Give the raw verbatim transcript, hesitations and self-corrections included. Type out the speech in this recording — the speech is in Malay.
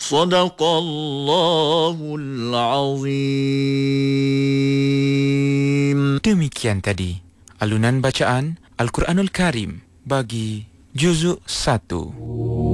Sadaqallahul Azim. Demikian tadi alunan bacaan Al-Quranul Karim bagi juzuk satu.